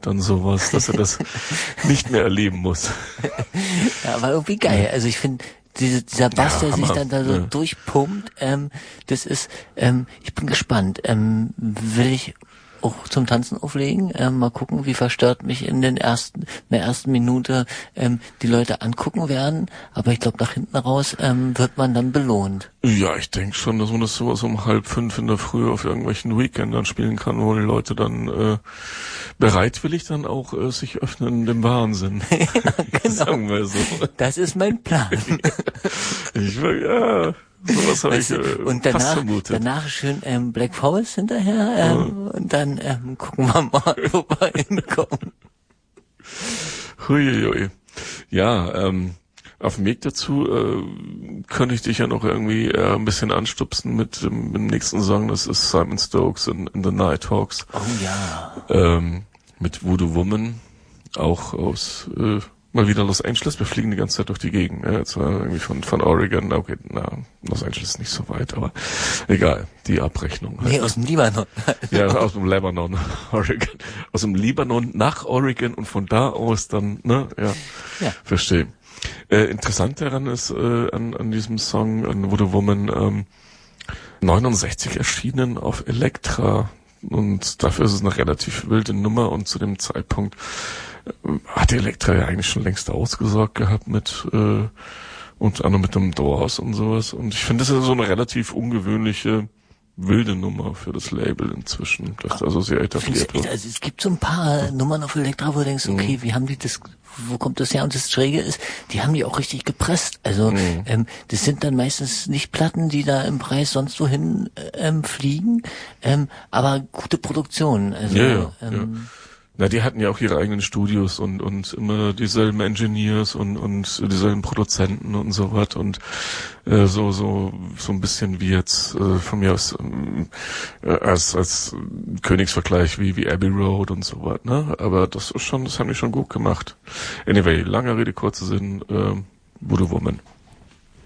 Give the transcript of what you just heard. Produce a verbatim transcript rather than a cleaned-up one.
bekommt dann sowas, dass er das nicht mehr erleben muss. Ja, aber irgendwie geil. Also ich finde, diese, dieser Bass, Ja, der sich Hammer. dann da so Ja. durchpumpt, ähm, das ist, ähm, ich bin gespannt. Ähm, will ich auch zum Tanzen auflegen? Ähm, mal gucken, wie verstört mich in den ersten, in der ersten Minute ähm, die Leute angucken werden. Aber ich glaube, nach hinten raus ähm, wird man dann belohnt. Ja, ich denke schon, dass man das sowas um halb fünf in der Früh auf irgendwelchen Weekendern spielen kann, wo die Leute dann äh, bereitwillig dann auch äh, sich öffnen dem Wahnsinn. Ja, genau. Sagen wir so. Das ist mein Plan. Ich will, ja, sowas habe ich Weißt du, äh, und fast danach, vermutet. danach schön ähm, Black Forest hinterher ähm, und dann ähm, gucken wir mal, wo wir hinkommen. Huiuiui. Ja, ähm, auf dem Weg dazu äh, könnte ich dich ja noch irgendwie äh, ein bisschen anstupsen mit dem, mit dem nächsten Song. Das ist Simon Stokes in, in the Nighthawks. Oh ja. Ähm, mit Voodoo Woman, auch aus äh, mal wieder Los Angeles. Wir fliegen die ganze Zeit durch die Gegend. Ja, jetzt war irgendwie von von Oregon. Okay, na, Los Angeles ist nicht so weit, aber egal, die Abrechnung. Halt. Nee, aus dem Libanon. Ja, aus dem Libanon, Oregon. Aus dem Libanon nach Oregon und von da aus dann, ne, ja, Ja. verstehe. Äh, interessant daran ist, äh, an, an diesem Song, an Voodoo Woman, ähm, neunundsechzig erschienen auf Elektra. Und dafür ist es eine relativ wilde Nummer und zu dem Zeitpunkt äh, hat Elektra ja eigentlich schon längst ausgesorgt gehabt mit, äh, unter anderem mit dem Doors und sowas. Und ich finde, das ist so eine relativ ungewöhnliche wilde Nummer für das Label inzwischen, das also sehr etabliert wird. Also es gibt so ein paar Nummern auf Elektra, wo du denkst, okay, wie haben die das, wo kommt das her? Und das Schräge ist, die haben die auch richtig gepresst. Also Mhm. ähm, das sind dann meistens nicht Platten, die da im Preis sonst wohin ähm, fliegen, ähm, aber gute Produktionen. Also Ja, ja, ähm, ja. Na, die hatten ja auch ihre eigenen Studios und und immer dieselben Engineers und und dieselben Produzenten und so was und äh, so so so ein bisschen wie jetzt äh, von mir aus ähm, äh, als als Königsvergleich wie wie Abbey Road und so was, ne? Aber das ist schon, das haben die schon gut gemacht. Anyway, lange Rede kurzer Sinn, äh, Voodoo Woman.